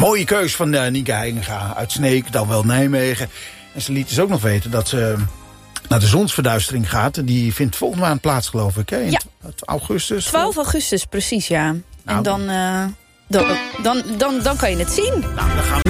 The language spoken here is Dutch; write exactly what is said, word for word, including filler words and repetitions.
mooie keus van uh, Nienke Heininga uit Sneek, dan wel Nijmegen. En ze liet dus ook nog weten dat ze naar de zonsverduistering gaat. Die vindt volgende maand plaats, geloof ik, hè? In ja. augustus. twaalf augustus, precies, ja. Nou, en dan, uh, dan, dan, dan, dan kan je het zien. Nou, dan gaan we